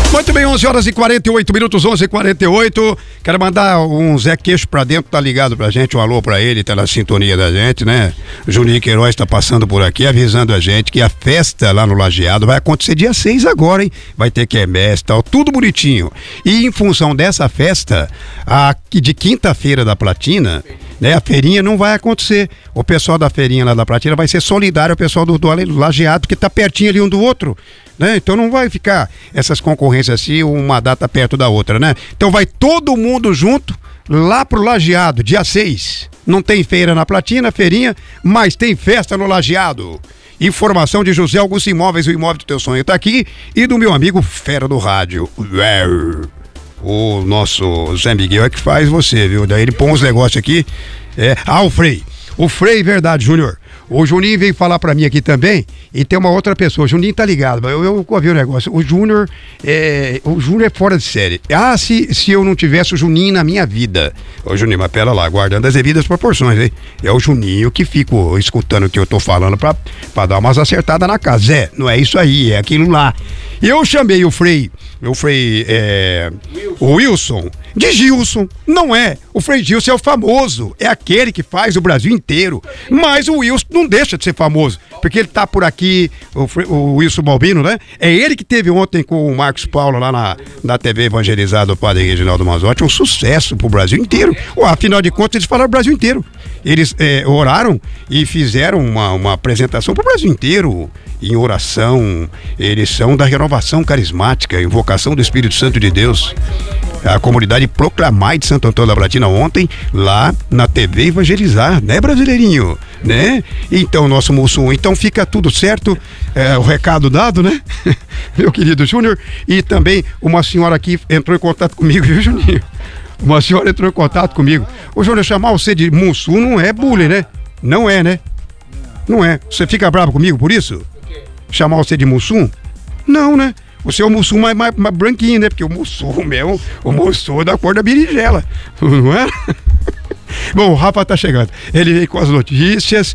Muito bem, 11 horas e 48 minutos, 11h48. Quero mandar um Zé Queixo pra dentro, tá ligado pra gente, um alô pra ele, tá na sintonia da gente, né? Juninho Queiroz tá passando por aqui, avisando a gente que a festa lá no Lajeado vai acontecer dia 6 agora, hein? Vai ter quermesse e tal, tudo bonitinho. E em função dessa festa, de quinta-feira da Platina, né? A feirinha não vai acontecer. O pessoal da feirinha lá da Platina vai ser solidário ao pessoal do Lajeado, que tá pertinho ali um do outro, né? Então não vai ficar essas concorrências assim, uma data perto da outra, né? Então vai todo mundo junto lá pro Lajeado, dia 6. Não tem feira na Platina, feirinha, mas tem festa no Lajeado. Informação de José Augusto Imóveis, o imóvel do teu sonho tá aqui, e do meu amigo Fera do Rádio. O nosso Zé Miguel é que faz você, viu? Daí ele põe uns negócios aqui. O Frei. O Frei, verdade, Júnior. O Juninho veio falar pra mim aqui também, e tem uma outra pessoa. O Juninho tá ligado, eu ouvi o negócio. O Júnior é fora de série. Se eu não tivesse o Juninho na minha vida. Ô Juninho, mas pera lá, guardando as devidas proporções, hein? É o Juninho que fico escutando o que eu tô falando pra dar umas acertadas na casa. Zé, não é isso aí, é aquilo lá. Eu chamei o Frei, o Wilson, de Gilson. Não é. O Frei Gilson é o famoso. É aquele que faz o Brasil inteiro. Mas o Wilson não deixa de ser famoso. Porque ele tá por aqui, o Wilson Balbino, né? É ele que teve ontem com o Marcos Paulo lá na TV Evangelizada, o padre Reginaldo Mazotti. Um sucesso pro Brasil inteiro. Afinal de contas, eles falaram o Brasil inteiro. Eles oraram e fizeram uma apresentação pro Brasil inteiro. Em oração, eles são da renovação carismática, invocação do Espírito Santo de Deus. A comunidade Proclamai de Santo Antônio da Platina ontem, lá na TV Evangelizar, né, brasileirinho? Né? Então, nosso Mussum, então fica tudo certo, o recado dado, né? Meu querido Júnior, e também uma senhora aqui entrou em contato comigo, viu, Juninho? Uma senhora entrou em contato comigo. Ô, Júnior, chamar você de Mussum não é bullying, né? Não é, né? Não é. Você fica bravo comigo por isso? Chamar você de Mussum? Não, né? Você é o Mussum mais branquinho, né? Porque o Mussum mesmo, o Mussum é da cor da berinjela, não é? Bom, o Rafa tá chegando. Ele vem com as notícias,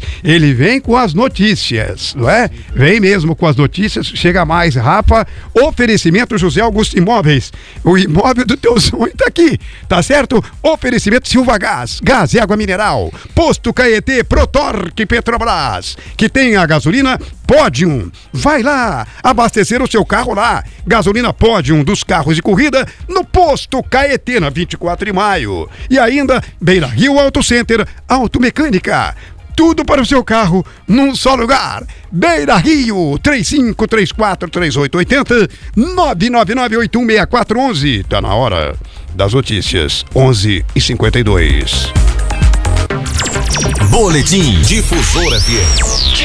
não é? Vem mesmo com as notícias, chega mais, Rafa. Oferecimento José Augusto Imóveis. O imóvel do teu sonho tá aqui, tá certo? Oferecimento Silva Gás, gás e água mineral. Posto Caetê, Protorque Petrobras, que tem a gasolina Podium. Vai lá, abastecer o seu carro lá. Gasolina Podium dos carros de corrida no Posto Caetê, na 24 de maio. E ainda, Beira Rio Auto Center, Automecânica. Tudo para o seu carro num só lugar. Beira Rio, 35343880, 999816411. Tá na hora das notícias, 11h52. Boletim Difusora FM.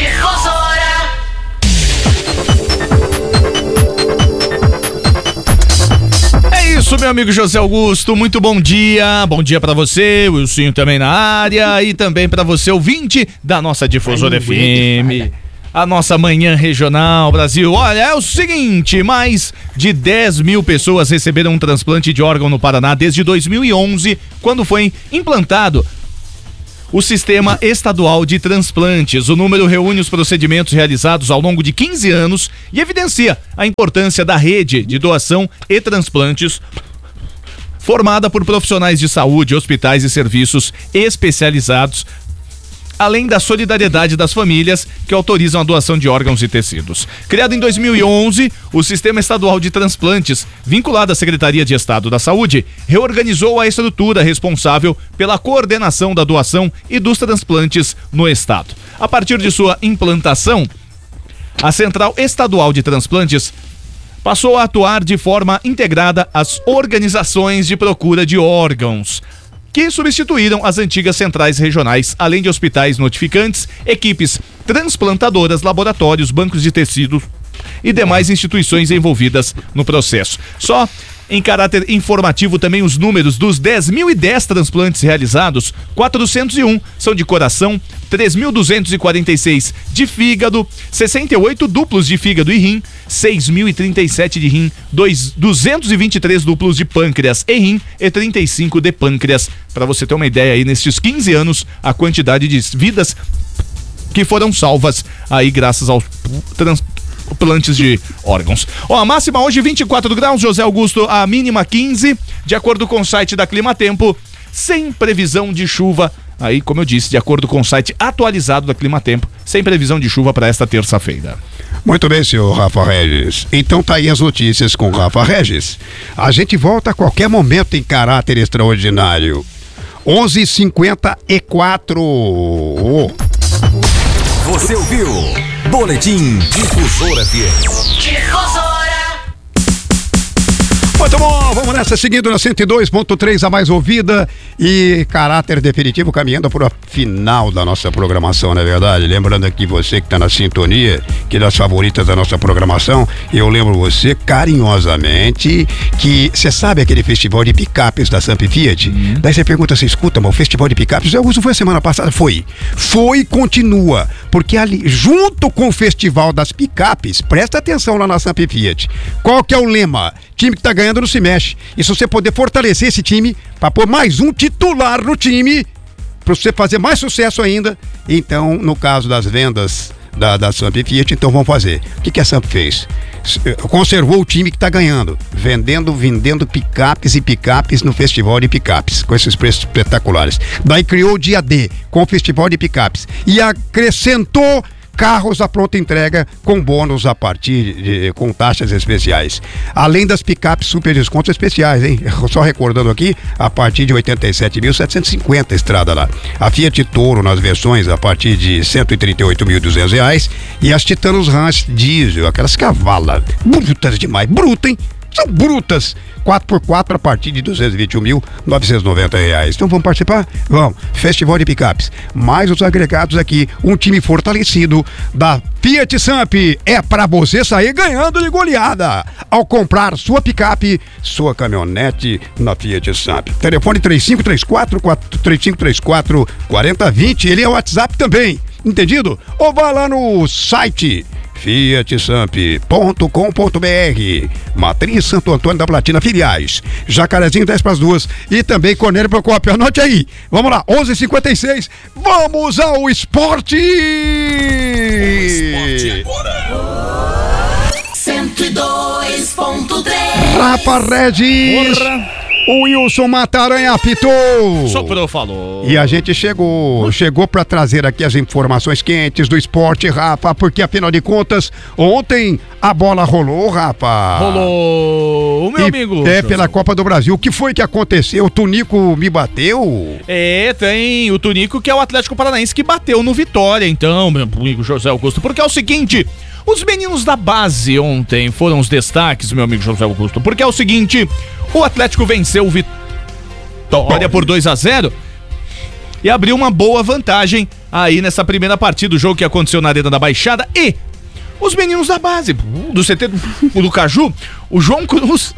Isso, meu amigo José Augusto, muito bom dia pra você, o Wilson também na área e também pra você, ouvinte da nossa Difusora FM, a nossa manhã regional, Brasil. Olha, é o seguinte, mais de 10 mil pessoas receberam um transplante de órgão no Paraná desde 2011, quando foi implantado o Sistema Estadual de Transplantes. O número reúne os procedimentos realizados ao longo de 15 anos e evidencia a importância da rede de doação e transplantes formada por profissionais de saúde, hospitais e serviços especializados, além da solidariedade das famílias que autorizam a doação de órgãos e tecidos. Criado em 2011, o Sistema Estadual de Transplantes, vinculado à Secretaria de Estado da Saúde, reorganizou a estrutura responsável pela coordenação da doação e dos transplantes no Estado. A partir de sua implantação, a Central Estadual de Transplantes passou a atuar de forma integrada às organizações de procura de órgãos, que substituíram as antigas centrais regionais, além de hospitais notificantes, equipes transplantadoras, laboratórios, bancos de tecidos e demais instituições envolvidas no processo. Só em caráter informativo também os números dos 10.010 transplantes realizados, 401 são de coração, 3.246 de fígado, 68 duplos de fígado e rim, 6.037 de rim, 223 duplos de pâncreas e rim e 35 de pâncreas. Para você ter uma ideia aí, nesses 15 anos, a quantidade de vidas que foram salvas aí graças ao transplantes de órgãos. Ó, a máxima hoje 24 graus, José Augusto, a mínima 15, de acordo com o site da Climatempo, sem previsão de chuva. Aí, como eu disse, de acordo com o site atualizado da Climatempo, sem previsão de chuva para esta terça-feira. Muito bem, senhor Rafa Regis. Então tá aí as notícias com Rafa Regis. A gente volta a qualquer momento em caráter extraordinário. 11h54. Você ouviu? Boletim Difusora FM. Muito bom, vamos nessa, seguindo na 102.3, a mais ouvida e caráter definitivo, caminhando para o final da nossa programação, não é verdade? Lembrando aqui você que está na sintonia, que das favoritas da nossa programação, eu lembro você carinhosamente que você sabe aquele festival de picapes da Samp Fiat? Daí você pergunta, você escuta, mas o festival de picapes, eu uso, foi a semana passada? Foi e continua, porque ali, junto com o festival das picapes, presta atenção lá na Samp Fiat, qual que é o lema? Time que tá ganhando não se mexe. E se você poder fortalecer esse time, para pôr mais um titular no time, para você fazer mais sucesso ainda, então, no caso das vendas da Samp Fiat, então vamos fazer. O que a Samp fez? Conservou o time que tá ganhando, vendendo picapes e picapes no festival de picapes, com esses preços espetaculares. Daí criou o dia D, com o festival de picapes, e acrescentou carros à pronta entrega com bônus a partir de, com taxas especiais. Além das picapes super descontos especiais, hein? Só recordando aqui, a partir de 87.750 estrada lá. A Fiat Toro nas versões a partir de R$ 138.200 e as Titanos Ranch Diesel, aquelas cavalas brutas demais, hein? São brutas. 4x4 a partir de R$ 221.990. Então vamos participar? Vamos. Festival de picapes. Mais os agregados aqui. Um time fortalecido da Fiat Samp. É pra você sair ganhando de goleada ao comprar sua picape, sua caminhonete na Fiat Samp. Telefone 3534-4020. Ele é o WhatsApp também. Entendido? Ou vá lá no site fiatsamp.com.br. Matriz Santo Antônio da Platina, filiais Jacarezinho 10:2 e também Cornélio Procópio. Anote aí, vamos lá, 11h56, vamos ao esporte. Esporte agora. 102.3. Rafa Regis. O Wilson Mataranha apitou. Soprou, falou. E a gente chegou para trazer aqui as informações quentes do esporte, Rafa, porque afinal de contas, ontem a bola rolou, Rafa. Rolou, o meu amigo. Pela Copa do Brasil. O que foi que aconteceu? O Tunico me bateu? Tem o Tunico, que é o Atlético Paranaense, que bateu no Vitória, então, meu amigo José Augusto, porque é o seguinte... Os meninos da base ontem foram os destaques, meu amigo José Augusto, porque é o seguinte, o Atlético venceu o Vitória por 2-0 e abriu uma boa vantagem aí nessa primeira partida do jogo que aconteceu na Arena da Baixada, e os meninos da base, do CT do Caju, o João Cruz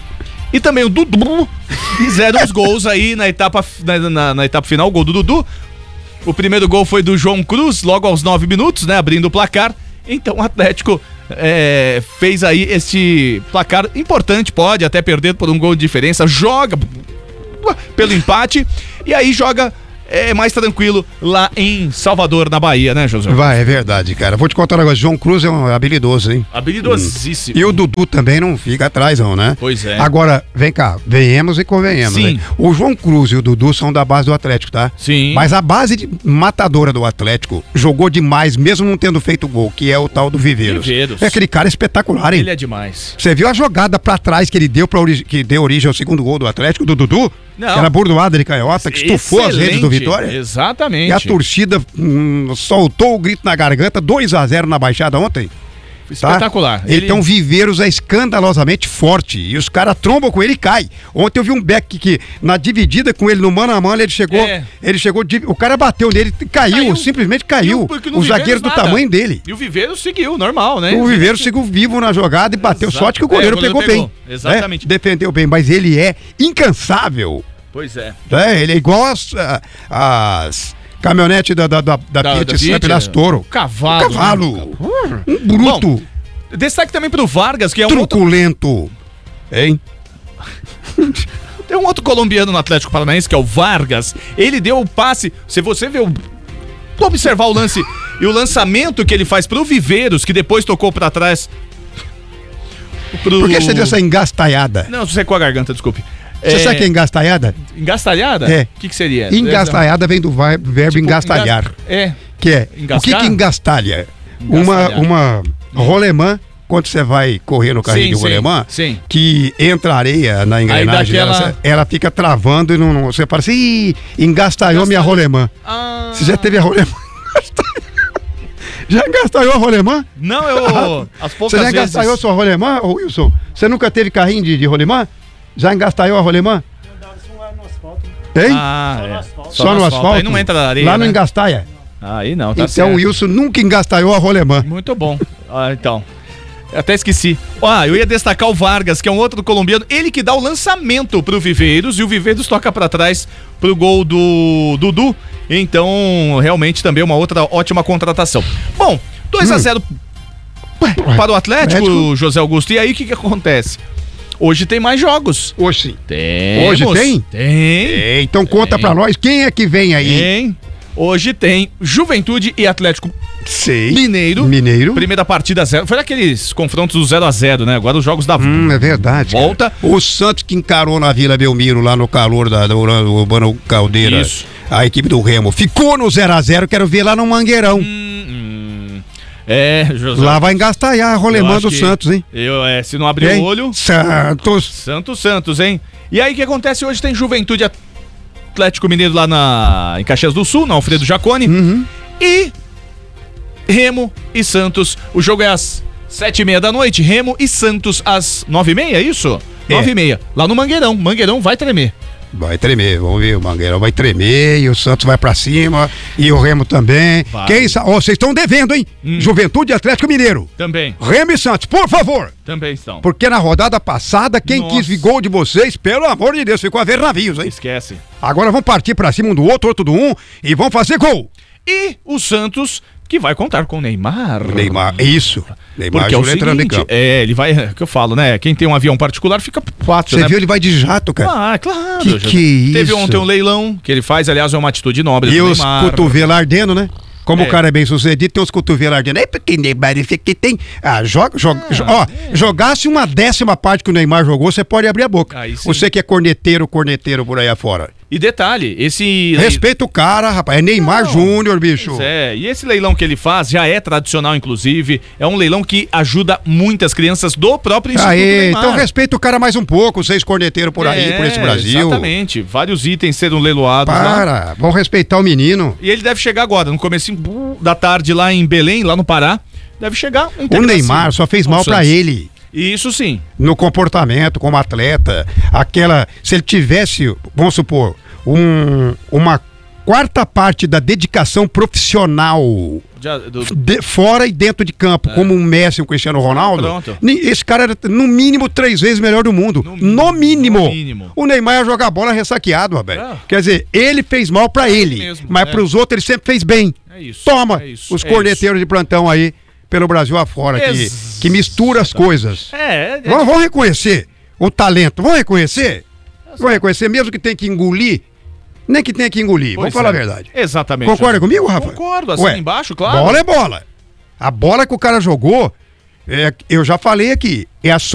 e também o Dudu fizeram os gols aí na etapa final, o gol do Dudu. O primeiro gol foi do João Cruz, logo aos 9 minutos, né, abrindo o placar. Então o Atlético fez aí esse placar importante, pode até perder por um gol de diferença, joga pelo empate e aí joga mais tranquilo lá em Salvador, na Bahia, né, José? Vai, é verdade, cara. Vou te contar um negócio, João Cruz é um habilidoso, hein? Habilidosíssimo. E o Dudu também não fica atrás, não, né? Pois é. Agora, vem cá, venhamos e convenhamos, Sim. né? O João Cruz e o Dudu são da base do Atlético, tá? Sim. Mas a base matadora do Atlético jogou demais, mesmo não tendo feito gol, que é o tal do Viveiros. É aquele cara espetacular, hein? Ele é demais. Você viu a jogada pra trás que ele deu que deu origem ao segundo gol do Atlético, do Dudu? Não. Que era bordoada de canhota, que estufou as redes do Vitória. Exatamente. E a torcida soltou o grito na garganta, 2-0 na Baixada ontem. Espetacular. Tá? Então Viveiros é escandalosamente forte e os caras trombam com ele e cai. Ontem eu vi um Beck que na dividida com ele no mano a mano, ele chegou, o cara bateu nele e caiu, simplesmente caiu. O zagueiro do tamanho dele. E o Viveiros seguiu, normal, né? O Viveiros seguiu vivo na jogada e bateu, sorte que o goleiro pegou bem. Exatamente. Defendeu bem, mas ele é incansável. Pois é. Ele é igual as caminhonete da Fiat Samp das Toro. Cavalo. Um bruto. Bom, destaque também pro Vargas, que é um truculento. Hein? Tem um outro colombiano no Atlético Paranaense, que é o Vargas. Ele deu o passe. Se você vê observar o lance e o lançamento que ele faz pro Viveiros, que depois tocou pra trás. Por que você deu essa engastalhada? Não, secou a garganta, desculpe. Você sabe o que é engastalhada? Engastalhada? É. O que seria? Engastalhada vem do verbo engastalhar. É. Que é, Engasgar? o que engastalha? Engastalhar. Uma rolemã, quando você vai correr no carrinho de rolemã, que entra areia na engrenagem, ela fica travando e não você fala assim, ih, engastalhou minha rolemã. Você já teve a rolemã? Já engastalhou a rolemã? Não, as poucas Você já engastalhou sua rolemã, Wilson? Você nunca teve carrinho de rolemã? Já engastalhou a rolemã? Hein? Só no asfalto? Aí não entra na areia, lá não né? engastalha. Aí não, tá então certo. O Wilson nunca engastalhou a rolemã. Muito bom. Então. Até esqueci. Eu ia destacar o Vargas, que é um outro colombiano. Ele que dá o lançamento pro Viveiros e o Viveiros toca pra trás pro gol do Dudu. Então, realmente também uma outra ótima contratação. Bom, 2-0 para o Atlético, José Augusto. E aí, o que acontece? Hoje tem mais jogos. Hoje sim. Temos. Hoje tem? Tem. Então conta pra nós, quem é que vem aí? Tem. Hoje tem Juventude e Atlético Mineiro. Primeira partida 0. Foi aqueles confrontos do 0-0, né? Agora os jogos da é verdade. Volta. Cara. O Santos que encarou na Vila Belmiro, lá no calor da Urbano Caldeira. Isso. A equipe do Remo. Ficou no 0-0, quero ver lá no Mangueirão. José. Lá vai engastalhar a rolemã do Santos, hein? Se não abrir o olho. Santos, hein? E aí o que acontece? Hoje tem Juventude Atlético Mineiro lá em Caxias do Sul, na Alfredo Jaconi. E Remo e Santos. O jogo é às 7h30 da noite. Remo e Santos às 9h30, é isso? 9h30. Lá no Mangueirão. Mangueirão vai tremer. Vai tremer, vamos ver, o Mangueirão vai tremer e o Santos vai pra cima e o Remo também. Vocês estão devendo, hein? Juventude e Atlético Mineiro. Também. Remo e Santos, por favor. Também estão. Porque na rodada passada, quem quis gol de vocês, pelo amor de Deus, ficou a ver navios, hein? Esquece. Agora vamos partir pra cima um do outro do um e vamos fazer gol. E o Santos, que vai contar com o Neymar. Isso. Neymar porque é o seguinte, entrando em campo. Ele vai, é o que eu falo, né? Quem tem um avião particular fica fácil, Você viu, ele vai de jato, cara. Claro. Que isso? Teve ontem um leilão que ele faz, aliás, é uma atitude nobre. E os cotovelos ardendo, né? Como o cara é bem sucedido, tem os cotovelos ardendo. É porque Neymar, que tem. Jogasse uma 10ª parte que o Neymar jogou, você pode abrir a boca. Você que é corneteiro por aí afora. E detalhe, respeita o cara, rapaz. É Neymar Júnior, bicho. E esse leilão que ele faz já é tradicional, inclusive. É um leilão que ajuda muitas crianças do próprio Instituto Neymar. Então respeita o cara mais um pouco, vocês corneteiros por aí, por esse Brasil. Exatamente. Vários itens serão leiloados. Vamos respeitar o menino. E ele deve chegar agora, no comecinho da tarde, lá em Belém, lá no Pará. Deve chegar. O Neymar só fez mal pra ele. Isso sim. No comportamento, como atleta. Se ele tivesse, vamos supor, uma 4ª parte da dedicação profissional fora e dentro de campo, como um Messi e um Cristiano Ronaldo, esse cara era no mínimo 3 vezes melhor do mundo. No mínimo. O Neymar ia jogar bola ressaqueado, rapaz. Quer dizer, ele fez mal pra ele, mas pros outros ele sempre fez bem. Toma, os corneteiros de plantão aí pelo Brasil afora, que mistura as coisas. Vamos reconhecer o talento, vamos reconhecer mesmo que tenha que engolir, nem que tenha que engolir, vamos falar a verdade. Exatamente. Concorda comigo, Rafa? Concordo, assim embaixo, claro. Bola é bola. A bola que o cara jogou, eu já falei aqui, é a